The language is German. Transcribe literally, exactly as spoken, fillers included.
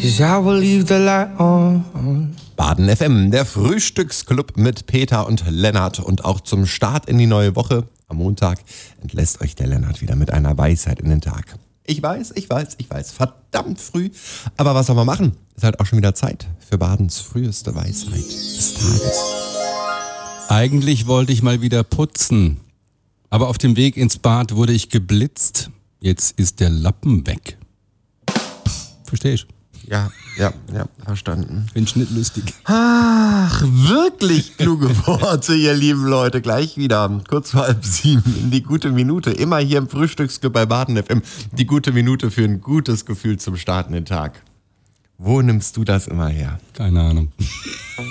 'cause I will leave the light on. Baden F M, der Frühstücksclub mit Peter und Lennart. Und auch zum Start in die neue Woche am Montag entlässt euch der Lennart wieder mit einer Weisheit in den Tag. Ich weiß, ich weiß, ich weiß, verdammt früh. Aber was soll man machen? Ist halt auch schon wieder Zeit für Badens früheste Weisheit des Tages. Eigentlich wollte ich mal wieder putzen, aber auf dem Weg ins Bad wurde ich geblitzt. Jetzt ist der Lappen weg. Verstehst du? Ja, ja, ja, verstanden. Bin nicht lustig. Ach, wirklich kluge Worte, ihr lieben Leute. Gleich wieder, kurz vor halb sieben, in die gute Minute. Immer hier im Frühstücksclub bei Baden F M. Die gute Minute für ein gutes Gefühl zum Starten den Tag. Wo nimmst du das immer her? Keine Ahnung.